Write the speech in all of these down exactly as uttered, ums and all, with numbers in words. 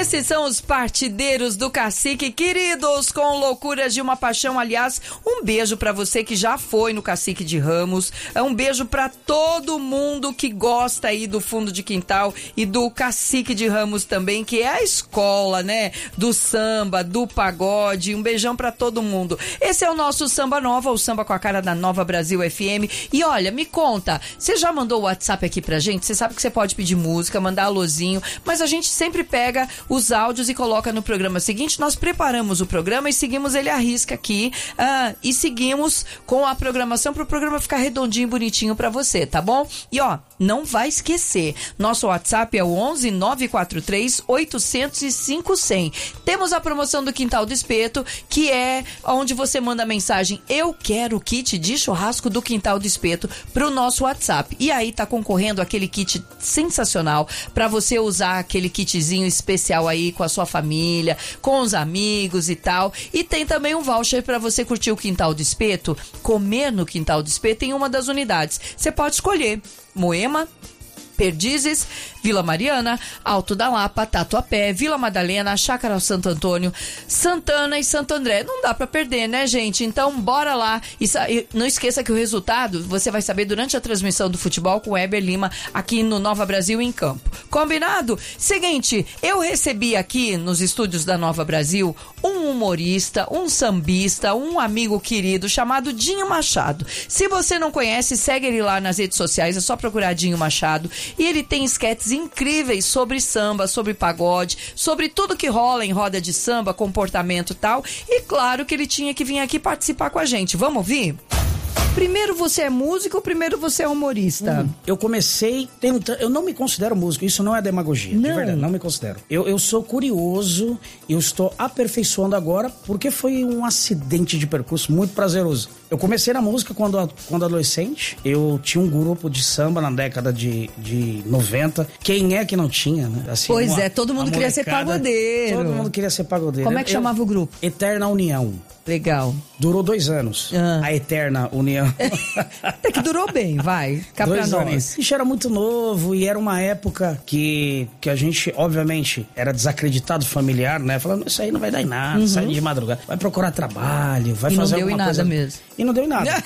Esses são os partideiros do Cacique, queridos, com loucuras de uma paixão. Aliás, um beijo pra você que já foi no Cacique de Ramos. É um beijo pra todo mundo que gosta aí do fundo de quintal e do Cacique de Ramos também, que é a escola, né? Do samba, do pagode. Um beijão pra todo mundo. Esse é o nosso Samba Nova, o samba com a cara da Nova Brasil F M. E olha, me conta, você já mandou o WhatsApp aqui pra gente? Você sabe que você pode pedir música, mandar alôzinho, mas a gente sempre pega os áudios e coloca no programa seguinte. Nós preparamos o programa e seguimos ele à risca aqui, ah, e seguimos com a programação para o programa ficar redondinho e bonitinho para você, tá bom? E ó, não vai esquecer, nosso WhatsApp é o onze nove quatro três oito zero zero cinco zero zero. Temos a promoção do Quintal do Espeto, que é onde você manda a mensagem eu quero o kit de churrasco do Quintal do Espeto pro nosso WhatsApp. E aí tá concorrendo aquele kit sensacional para você usar aquele kitzinho especial aí com a sua família, com os amigos e tal. E tem também um voucher para você curtir o Quintal do Espeto, comer no Quintal do Espeto em uma das unidades. Você pode escolher Moema, Perdizes, Vila Mariana, Alto da Lapa, Tatuapé, Vila Madalena, Chácara Santo Antônio, Santana e Santo André. Não dá pra perder, né, gente? Então, bora lá. E não esqueça que o resultado você vai saber durante a transmissão do futebol com o Heber Lima aqui no Nova Brasil em Campo. Combinado? Seguinte, eu recebi aqui nos estúdios da Nova Brasil um humorista, um sambista, um amigo querido chamado Dinho Machado. Se você não conhece, segue ele lá nas redes sociais, é só procurar Dinho Machado. E ele tem esquetes incríveis sobre samba, sobre pagode, sobre tudo que rola em roda de samba, comportamento e tal. E claro que ele tinha que vir aqui participar com a gente. Vamos ouvir? Primeiro você é músico ou primeiro você é humorista? Hum, eu comecei tentando... Eu não me considero músico, isso não é demagogia. Não. De verdade, não me considero. Eu, eu sou curioso, eu estou aperfeiçoando agora, porque foi um acidente de percurso muito prazeroso. Eu comecei na música quando, quando adolescente. Eu tinha um grupo de samba na década de, de noventa. Quem é que não tinha, né? Assim, pois uma, é, todo mundo queria ser pagodeiro. Todo mundo queria ser pagodeiro. Como é que eu, chamava o grupo? Eterna União. Legal. Durou dois anos. Ah. A Eterna União. Até que durou bem, vai. Cá pra nós. A gente era muito novo e era uma época que, que a gente, obviamente, era desacreditado familiar, né? Falando, isso aí não vai dar em nada, uhum. Sai de madrugada. Vai procurar trabalho, vai e fazer alguma coisa. E não deu em nada mesmo. E não deu em nada.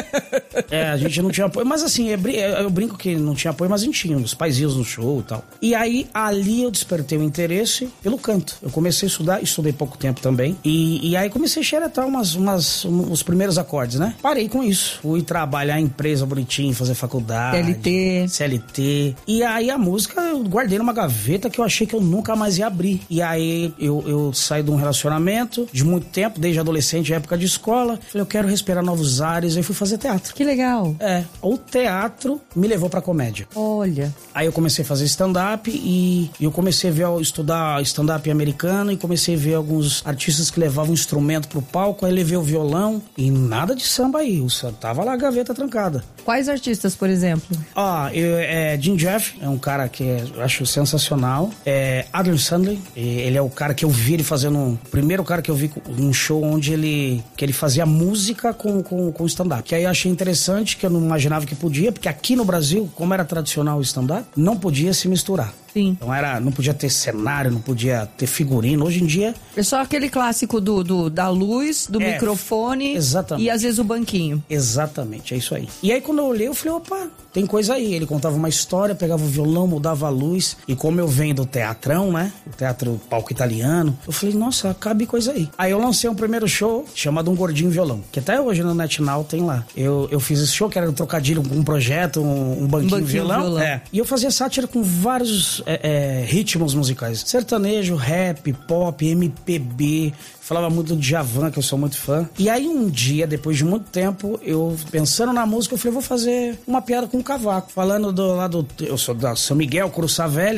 É, a gente não tinha apoio. Mas assim, eu brinco que não tinha apoio, mas a gente tinha. Os pais iam no show e tal. E aí, ali eu despertei o interesse pelo canto. Eu comecei a estudar, estudei pouco tempo também. E, e aí comecei a xeretar umas, umas, os primeiros acordes, né? Parei com isso. Fui trabalhar em empresa bonitinho, fazer faculdade. C L T. C L T. E aí a música eu guardei numa gaveta que eu achei que eu nunca mais ia abrir. E aí eu, eu saí de um relacionamento de muito tempo, desde adolescente, época de escola. Falei, eu quero respirar novos ares. Aí fui fazer teatro. Que legal. É. O teatro me levou pra comédia. Olha. Aí eu comecei a fazer stand-up e eu comecei a ver, estudar stand-up americano e comecei a ver alguns artistas que levavam instrumento pro palco. Aí levei o violão e nada de samba aí. O samba tava lá a gaveta trancada. Quais artistas, por exemplo? Ah, eu, é, Jim Jeff é um cara que é, eu acho sensacional. É, Adam Sandler, ele é o cara que eu vi ele fazendo um, o primeiro cara que eu vi um show onde ele, que ele fazia música com, com, com stand-up. Que aí eu achei interessante, que eu não imaginava que podia, porque aqui no Brasil, como era tradicional o stand-up, não podia se misturar. Sim. Então era, não podia ter cenário, não podia ter figurino. Hoje em dia... É só aquele clássico do, do, da luz, do é, microfone. Exatamente. E às vezes o banquinho. Exatamente, é isso aí. E aí quando eu olhei, eu falei, opa, tem coisa aí. Ele contava uma história, pegava o violão, mudava a luz. E como eu venho do teatrão, né? O teatro palco italiano. Eu falei, nossa, cabe coisa aí. Aí eu lancei um primeiro show chamado Um Gordinho Violão. Que até hoje no NetNow tem lá. Eu, eu fiz esse show, que era um trocadilho com um projeto, um, um banquinho, um banquinho violão. violão. É. E eu fazia sátira com vários é, é, ritmos musicais. Sertanejo, rap, pop, M P B... Falava muito do Djavan, que eu sou muito fã. E aí um dia, depois de muito tempo, eu pensando na música, eu falei, vou fazer uma piada com o cavaco. Falando do lado... Eu sou da São Miguel, Curuçá Velha.